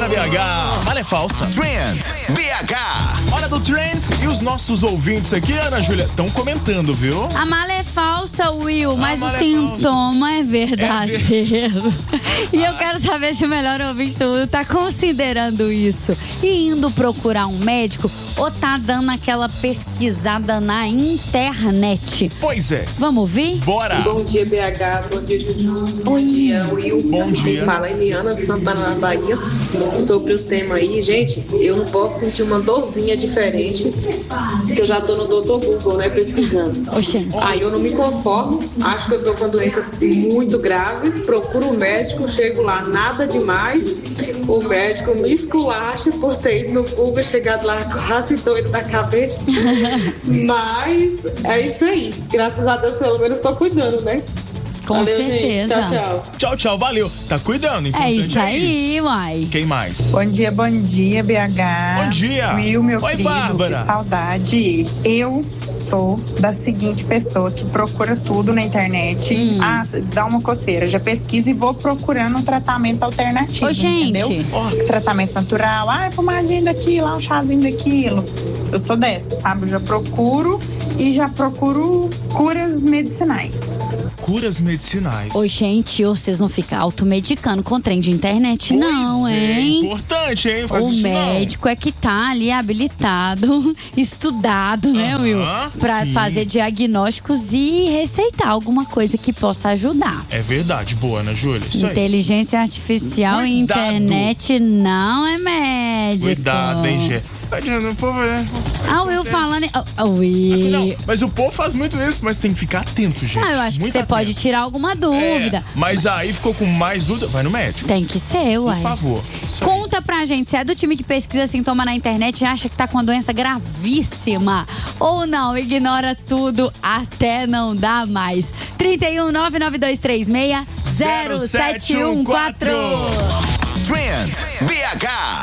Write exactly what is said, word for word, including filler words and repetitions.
na B H. Malha é falsa. Trend B H. Hora do Trends e os nossos ouvintes aqui, Ana Júlia, estão comentando, viu? A mala é falsa, Will, mas o mala é sintoma é, É verdadeiro. E eu quero saber se o melhor ouvinte do Will tá considerando isso e indo procurar um médico ou tá dando aquela pesquisada na internet. Pois é. Vamos ouvir? Bora. Bom dia, B H. Bom dia, Juju. Bom Oi. dia, Will. Bom dia. Fala Eliana de Santana, na Bahia. Sobre o tema aí, gente, eu não posso sentir uma dorzinha diferente, porque eu já tô no doutor Google, né, pesquisando. Oxente. Aí eu não me conformo, acho que eu tô com uma doença muito grave, procuro um médico, chego lá, nada demais. O médico me esculacha por ter ido no Google e chegado lá quase doido da cabeça. Mas é isso aí. Graças a Deus, pelo menos tô cuidando, né? Com Valeu, certeza. gente. Tchau, tchau. Tchau, tchau, valeu. Tá cuidando, É importante isso aí, uai. Quem mais? Bom dia, bom dia, B H. Bom dia. Will, meu Oi, filho, Bárbara. que saudade. Eu sou da seguinte pessoa que procura tudo na internet. Hum. Ah, dá uma coceira, já pesquisa e vou procurando um tratamento alternativo, Ô, gente. entendeu? Tratamento natural, ah, pomadinha daquilo, ah, um chazinho daquilo. Eu sou dessa, sabe? Eu já procuro e já procuro curas medicinais. Curas medicinais. Ô, gente, vocês não ficam automedicando com trem de internet, Pois não, é, hein? importante, hein? Faz O isso médico é que tá ali habilitado, estudado, né, Aham, Will? Pra sim. fazer diagnósticos e receitar alguma coisa que possa ajudar. não. É verdade, boa, Ana Júlia. Isso aí. Inteligência artificial e Cuidado. internet não é médico. Cuidado, hein, Gê. Tadinho, o povo é... Ah, o Will falando. Ah, o Will. Não, mas o povo faz muito isso, mas tem que ficar atento, gente. Não, eu acho que Muito você atento. pode tirar alguma dúvida. É, mas aí ficou com mais dúvida, vai no médico. Tem que ser, uai. Por favor. Isso aí. Conta pra gente, se é do time que pesquisa sintoma na internet e acha que tá com uma doença gravíssima. Ou não, ignora tudo até não dar mais. trinta e um, nove nove dois três seis, zero sete um quatro. Trend B H.